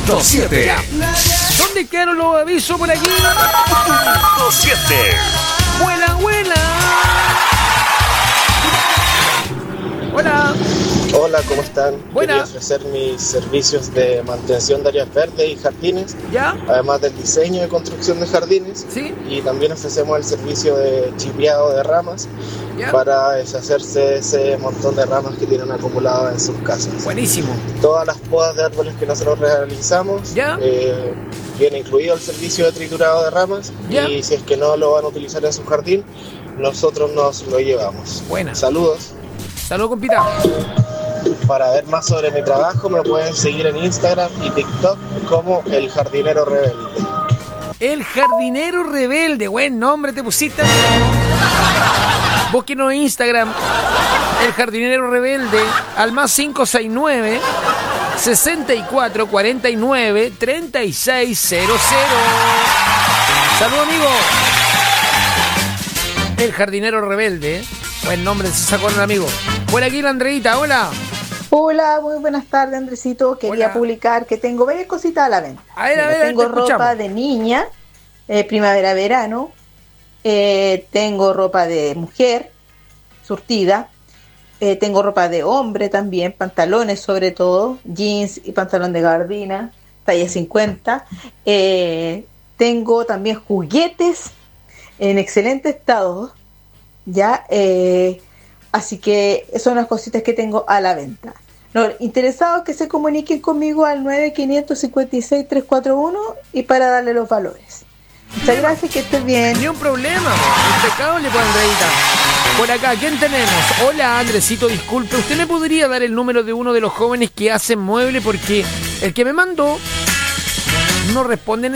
7. ¿Dónde quedaron los avisos por aquí? 7. ¡Vuela, vuela! Hola. Hola, ¿cómo están? Buena. Quería ofrecer mis servicios de mantención de áreas verdes y jardines, ¿Ya? además del diseño y construcción de jardines. ¿Sí? Y también ofrecemos el servicio de chipeado de ramas ¿Ya? para deshacerse de ese montón de ramas que tienen acumuladas en sus casas. Buenísimo. Todas las podas de árboles que nosotros realizamos, ¿Ya? viene incluido el servicio de triturado de ramas. ¿Ya? Y si es que no lo van a utilizar en su jardín, nosotros nos lo llevamos. Buena. Saludos. Saludos, compita. Para ver más sobre mi trabajo me pueden seguir en Instagram y TikTok como El Jardinero Rebelde. El Jardinero Rebelde. Buen nombre te pusiste. Búsquenos en Instagram. El Jardinero Rebelde. Al más 569 64 49 3600. Saludos, amigo. El Jardinero Rebelde. Buen nombre se sacó el amigo. Por aquí la Andreita, hola. Hola, muy buenas tardes, Andresito. Quería Hola. publicar que tengo varias cositas a la venta. A ver, Mira, tengo te escuchamos. ropa de niña, primavera-verano. Tengo ropa de mujer, surtida. Tengo ropa de hombre también, pantalones sobre todo, jeans y pantalón de gabardina, talla 50. Tengo también juguetes en excelente estado. Ya, así que son las cositas que tengo a la venta. Los interesados que se comuniquen conmigo al 9-556-341 y para darle los valores. Muchas gracias, que estés bien. Ni un problema, impecable por Andreita. Por acá, ¿quién tenemos? Hola, Andresito, disculpe, ¿usted me podría dar el número de uno de los jóvenes que hacen mueble? Porque el que me mandó no responde